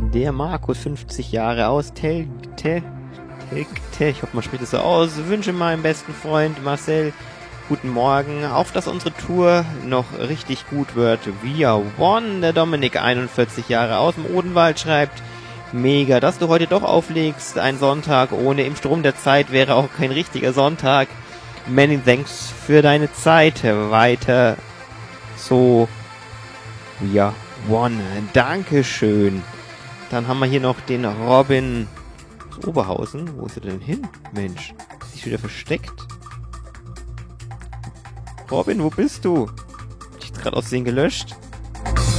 Der Markus, 50 Jahre aus ich hoffe, man spricht es so aus. Wünsche meinem besten Freund Marcel guten Morgen, auf dass unsere Tour noch richtig gut wird. We are one. Der Dominik, 41 Jahre aus dem Odenwald, schreibt: Mega, dass du heute doch auflegst. Ein Sonntag ohne im Strom der Zeit wäre auch kein richtiger Sonntag. Many thanks für deine Zeit. Weiter so. We are one. Dankeschön. Dann haben wir hier noch den Robin aus Oberhausen. Wo ist er denn hin? Mensch, ist sich wieder versteckt. Robin, wo bist du? Ich hab gerade aus Versehen gelöscht.